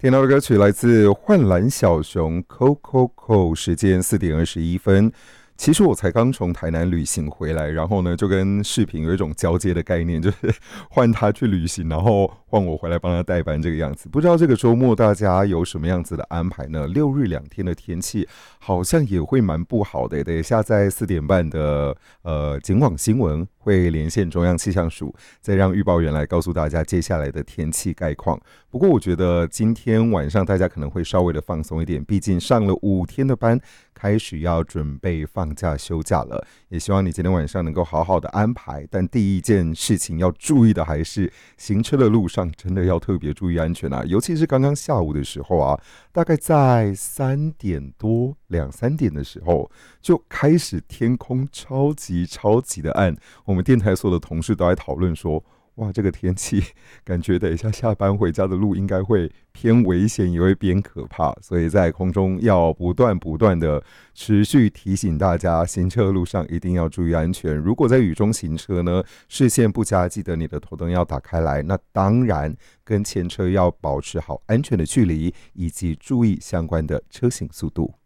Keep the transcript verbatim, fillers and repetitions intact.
听到的歌曲来自幻蓝小熊 Coco Co， 时间四点二十一分。其实我才刚从台南旅行回来，然后呢，就跟视频有一种交接的概念，就是换他去旅行，然后换我回来帮他代班这个样子。不知道这个周末大家有什么样子的安排呢？六日两天的天气好像也会蛮不好的。等一下在四点半的呃警广新闻会连线中央气象署，再让预报员来告诉大家接下来的天气概况。不过我觉得今天晚上大家可能会稍微的放松一点，毕竟上了五天的班，开始要准备放假休假了。也希望你今天晚上能够好好的安排，但第一件事情要注意的还是行车的路上真的要特别注意安全啊，尤其是刚刚下午的时候啊，大概在三点多两三点的时候就开始天空超级超级的暗，我们电台所有的同事都在讨论说，哇，这个天气感觉等一下下班回家的路应该会偏危险，也会偏可怕，所以在空中要不断不断的持续提醒大家，行车路上一定要注意安全。如果在雨中行车呢，视线不佳，记得你的头灯要打开来。那当然，跟前车要保持好安全的距离，以及注意相关的车行速度。